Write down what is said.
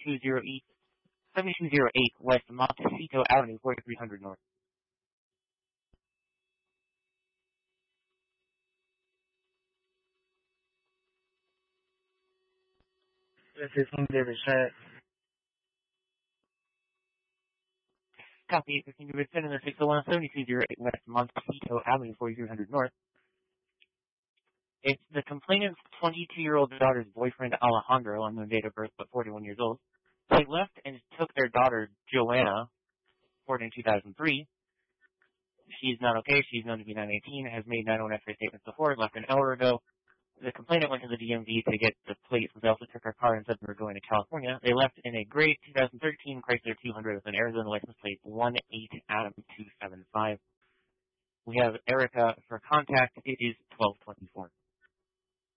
7208 West Montecito Avenue, 4300 North. This is King David Sharp. Copy 15 David Finn in the 601 7208 West Montecito Avenue, 4300 North. It's the complainant's 22-year-old daughter's boyfriend, Alejandro, unknown date of birth, but 41 years old. They left and took their daughter, Joanna, born in 2003. She's not okay. She's known to be 918, has made 901 X-ray statements before, left an hour ago. The complainant went to the DMV to get the plates. They also took her car and said they were going to California. They left in a gray 2013 Chrysler 200 with an Arizona license plate 18Adam275. We have Erica for contact. It is 1224.